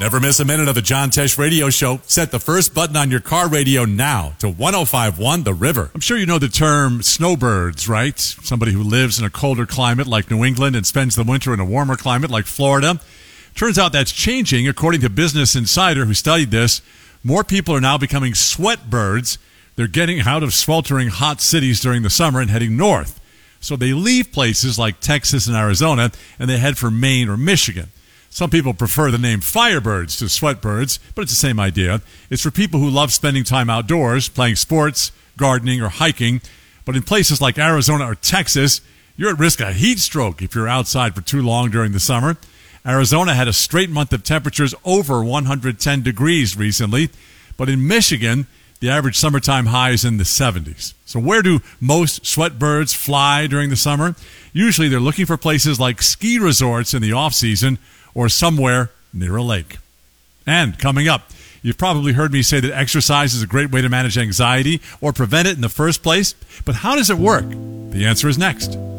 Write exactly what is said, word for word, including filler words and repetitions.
Never miss a minute of the John Tesh Radio Show. Set the first button on your car radio now to one oh five point one The River. I'm sure you know the term snowbirds, right? Somebody who lives in a colder climate like New England and spends the winter in a warmer climate like Florida. Turns out that's changing. According to Business Insider, who studied this, more people are now becoming sweatbirds. They're getting out of sweltering hot cities during the summer and heading north. So they leave places like Texas and Arizona, and they head for Maine or Michigan. Some people prefer the name Firebirds to Sweatbirds, but it's the same idea. It's for people who love spending time outdoors, playing sports, gardening, or hiking. But in places like Arizona or Texas, you're at risk of heat stroke if you're outside for too long during the summer. Arizona had a straight month of temperatures over one hundred ten degrees recently. But in Michigan, the average summertime high is in the seventies. So where do most sweatbirds fly during the summer? Usually they're looking for places like ski resorts in the off-season or somewhere near a lake. And coming up, you've probably heard me say that exercise is a great way to manage anxiety or prevent it in the first place. But how does it work? The answer is next.